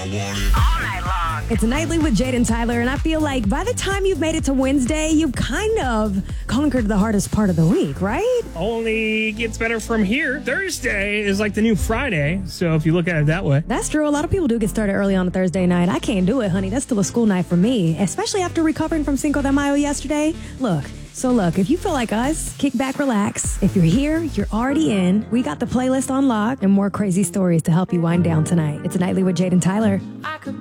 It's Nightly with Jade and Tyler, and I feel like by the time you've made it to Wednesday, you've kind of conquered the hardest part of the week, right? Only gets better from here. Thursday is like the new Friday, so if you look at it that way. That's true. A lot of people do get started early on a Thursday night. I can't do it, honey. That's still a school night for me, especially after recovering from Cinco de Mayo yesterday. Look, if you feel like us, kick back, relax. If you're here, you're already in. We got the playlist on lock and more crazy stories to help you wind down tonight. It's Nightly with Jade and Tyler.